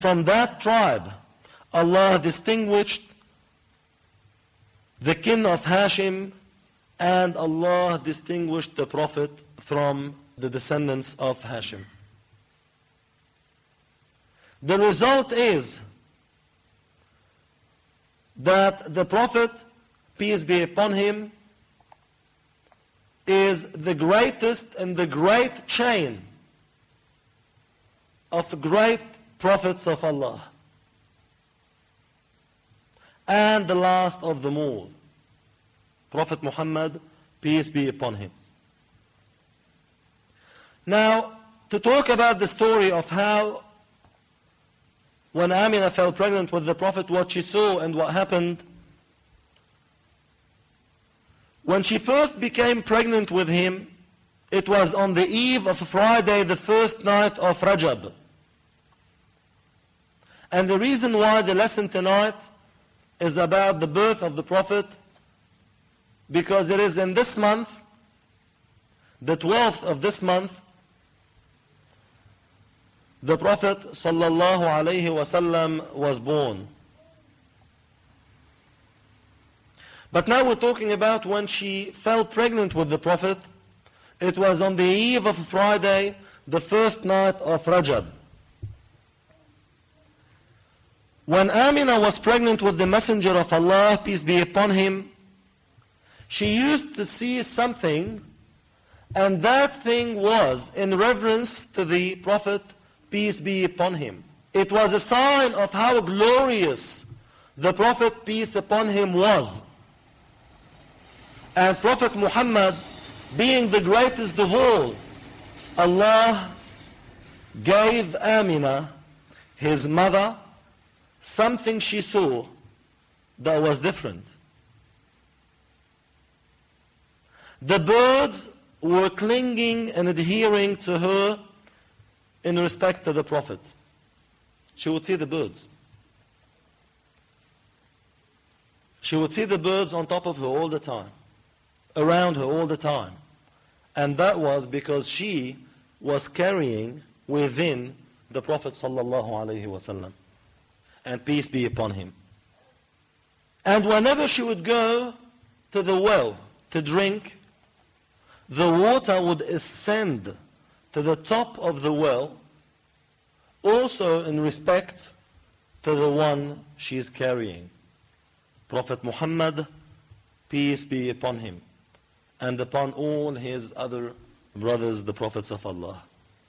From that tribe, Allah distinguished the kin of Hashim, and Allah distinguished the Prophet from the descendants of Hashim. The result is that the Prophet, peace be upon him, is the greatest in the great chain of great prophets of Allah, and the last of them all, Prophet Muhammad, peace be upon him. Now, to talk about the story of how when Amina fell pregnant with the Prophet, what she saw and what happened. When she first became pregnant with him, it was on the eve of Friday, the first night of Rajab. And the reason why the lesson tonight is about the birth of the Prophet, because it is in this month, the 12th of this month, the Prophet sallallahu alaihi wasallam was born. But now we're talking about when she fell pregnant with the Prophet. It was on the eve of Friday, the first night of Rajab. When Amina was pregnant with the Messenger of Allah, peace be upon him, she used to see something, and that thing was in reverence to the Prophet, peace be upon him. It was a sign of how glorious the Prophet, peace upon him, was. And Prophet Muhammad, being the greatest of all, Allah gave Amina, his mother, something she saw that was different. The birds were clinging and adhering to her in respect to the Prophet. She would see the birds. She would see the birds on top of her all the time, around her all the time. And that was because she was carrying within the Prophet sallallahu alaihi wasallam, and peace be upon him. And whenever she would go to the well to drink, the water would ascend to the top of the well, also in respect to the one she is carrying, Prophet Muhammad, peace be upon him, and upon all his other brothers, the prophets of Allah.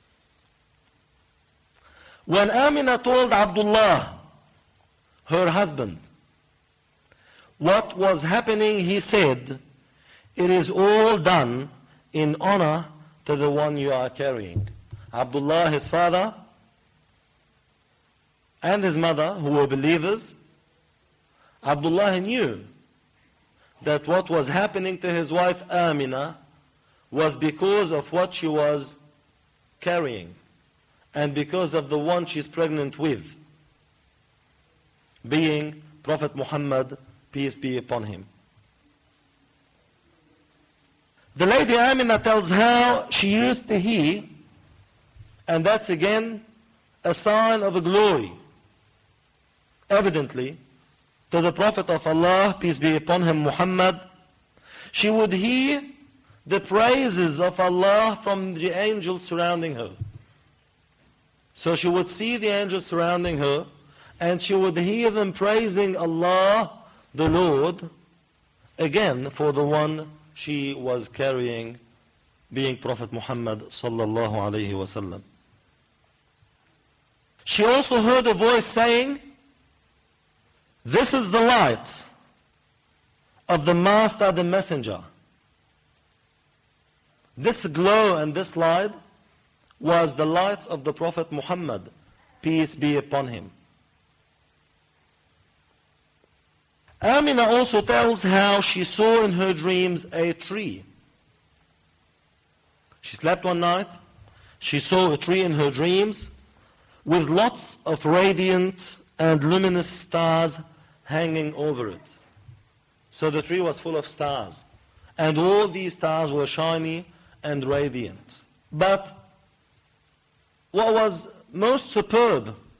When Amina told Abdullah, her husband, what was happening, he said, it is all done in honor to the one you are carrying. Abdullah, his father, and his mother, who were believers, Abdullah knew that what was happening to his wife Amina was because of what she was carrying, and because of the one she's pregnant with, being Prophet Muhammad, peace be upon him. The lady Amina tells how she used to hear, and that's again a sign of a glory, evidently, to the Prophet of Allah, peace be upon him, Muhammad. She would hear the praises of Allah from the angels surrounding her. So she would see the angels surrounding her, and she would hear them praising Allah, the Lord, again for the one she was carrying, being Prophet Muhammad sallallahu alaihi wasallam. She also heard a voice saying, this is the light of the Master, the Messenger. This glow and this light was the light of the Prophet Muhammad, peace be upon him. Amina also tells how she saw in her dreams a tree. She slept one night, she saw a tree in her dreams with lots of radiant and luminous stars hanging over it. So the tree was full of stars, and all these stars were shiny and radiant. But what was most superb